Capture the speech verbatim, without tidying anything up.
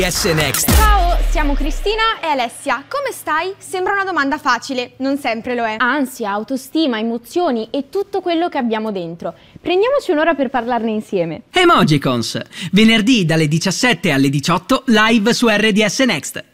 S Next. Ciao, siamo Cristina e Alessia. Come stai? Sembra una domanda facile, non sempre lo è. Ansia, autostima, emozioni e tutto quello che abbiamo dentro. Prendiamoci un'ora per parlarne insieme. Emojicons, venerdì dalle diciassette alle diciotto live su R D S Next.